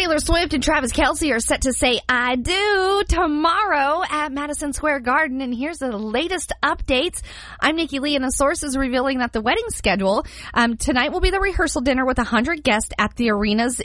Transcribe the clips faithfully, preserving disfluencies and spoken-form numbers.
Taylor Swift and Travis Kelce are set to say I do tomorrow at Madison Square Garden. And here's the latest updates. I'm Nikki Lee, and a source is revealing that the wedding schedule um, tonight will be the rehearsal dinner with one hundred guests at the arena's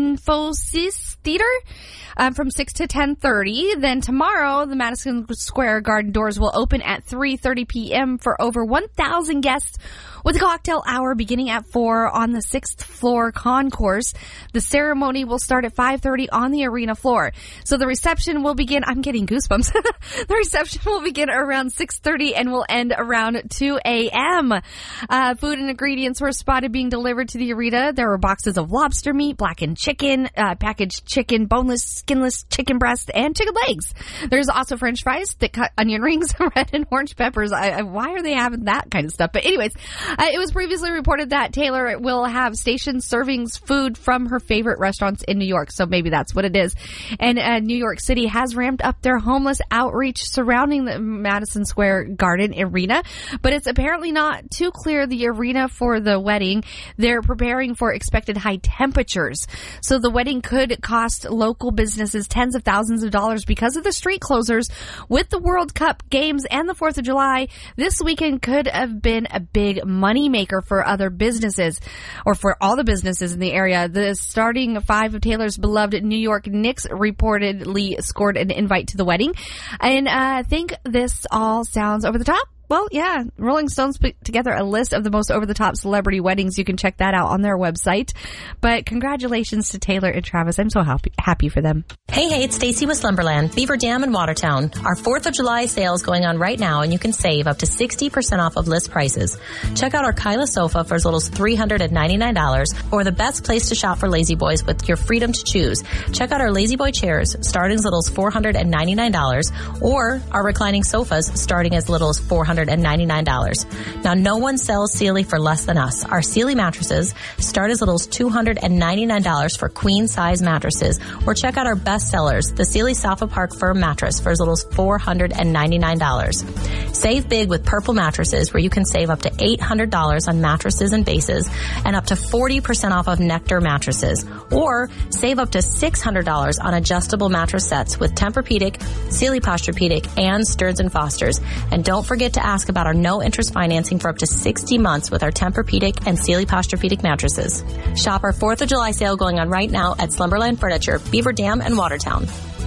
Infosys Theater um, from six to ten thirty. Then tomorrow, the Madison Square Garden doors will open at three thirty p.m. for over one thousand guests, with a cocktail hour beginning at four on the sixth floor concourse. The ceremony will start at five thirty on the arena floor. So the reception will begin, I'm getting goosebumps. The reception will begin around six thirty and will end around two a.m. Uh, food and ingredients were spotted being delivered to the arena. There were boxes of lobster meat, blackened chicken, uh, packaged chicken, boneless, skinless chicken breast, and chicken legs. There's also French fries, thick cut onion rings, red and orange peppers. I, I, why are they having that kind of stuff? But anyways, Uh, it was previously reported that Taylor will have stations serving food from her favorite restaurants in New York, so maybe that's what it is. And uh, New York City has ramped up their homeless outreach surrounding the Madison Square Garden arena, but it's apparently not too clear the arena for the wedding. They're preparing for expected high temperatures, so the wedding could cost local businesses tens of thousands of dollars because of the street closures with the World Cup games and the fourth of July. This weekend could have been a big money maker for other businesses, or for all the businesses in the area. The starting five of Taylor's beloved New York Knicks reportedly scored an invite to the wedding. And I uh, think this all sounds over the top. Well, yeah, Rolling Stones put together a list of the most over-the-top celebrity weddings. You can check that out on their website. But congratulations to Taylor and Travis. I'm so happy, happy for them. Hey, hey, it's Stacy with Slumberland, Beaver Dam and Watertown. Our fourth of July sale is going on right now, and you can save up to sixty percent off of list prices. Check out our Kyla sofa for as little as three hundred ninety-nine dollars, or the best place to shop for Lazy Boys with your freedom to choose. Check out our Lazy Boy chairs starting as little as four hundred ninety-nine dollars, or our reclining sofas starting as little as four hundred ninety-nine dollars. Now, no one sells Sealy for less than us. Our Sealy mattresses start as little as two hundred ninety-nine dollars for queen size mattresses, or check out our best sellers, the Sealy Sofa Park Firm mattress for as little as four hundred ninety-nine dollars. Save big with Purple mattresses, where you can save up to eight hundred dollars on mattresses and bases, and up to forty percent off of Nectar mattresses, or save up to six hundred dollars on adjustable mattress sets with Tempur-Pedic, Sealy Posturepedic, and Stearns and Foster's. And don't forget to ask about our no-interest financing for up to sixty months with our Tempur-Pedic and Sealy Posturepedic mattresses. Shop our fourth of July sale going on right now at Slumberland Furniture, Beaver Dam, and Watertown.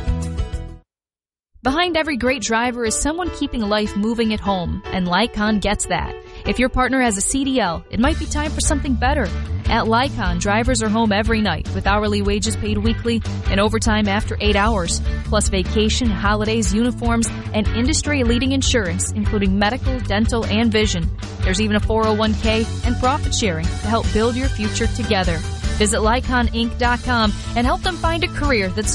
Behind every great driver is someone keeping life moving at home, and Lycon gets that. If your partner has a C D L, it might be time for something better. At Lycon, drivers are home every night with hourly wages paid weekly and overtime after eight hours, plus vacation, holidays, uniforms, and industry-leading insurance, including medical, dental, and vision. There's even a four oh one k and profit sharing to help build your future together. Visit Lycon Inc dot com and help them find a career that's